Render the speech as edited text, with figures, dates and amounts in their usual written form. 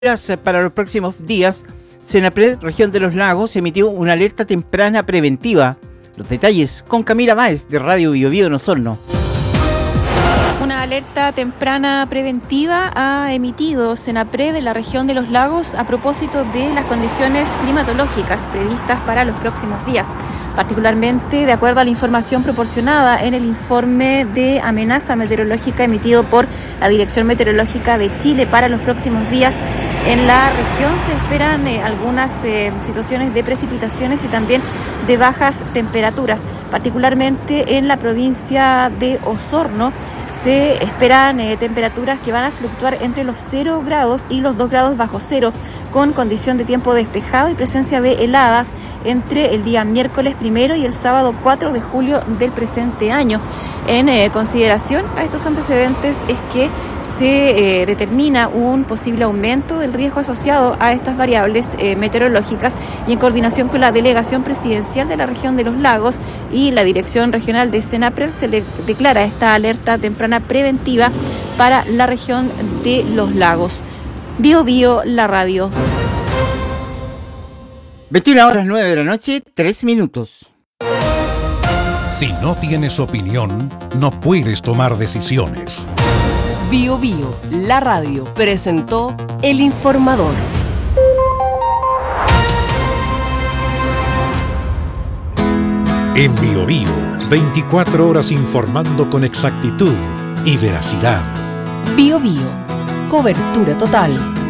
Para los próximos días, Senapred, región de los Lagos, emitió una alerta temprana preventiva. Los detalles con Camila Báez de Radio Bio Bio en Osorno. Una alerta temprana preventiva ha emitido Senapred de la región de los Lagos a propósito de las condiciones climatológicas previstas para los próximos días. Particularmente, de acuerdo a la información proporcionada en el informe de amenaza meteorológica emitido por la Dirección Meteorológica de Chile para los próximos días, en la región se esperan algunas situaciones de precipitaciones y también de bajas temperaturas. Particularmente en la provincia de Osorno se esperan temperaturas que van a fluctuar entre los 0 grados y los 2 grados bajo cero, con condición de tiempo despejado y presencia de heladas entre el día miércoles 1 y el sábado 4 de julio del presente año. En consideración a estos antecedentes es que se determina un posible aumento del riesgo asociado a estas variables meteorológicas, y en coordinación con la Delegación Presidencial de la región de los Lagos y la Dirección Regional de Senapred se le declara esta alerta temprana preventiva para la región de los Lagos. Bio Bio, la radio. 21:09 de la noche, 3 minutos. Si no tienes opinión, no puedes tomar decisiones. Bio Bio, la radio, presentó El Informador. En Bio Bio, 24 horas informando con exactitud y veracidad. Bio Bio, cobertura total.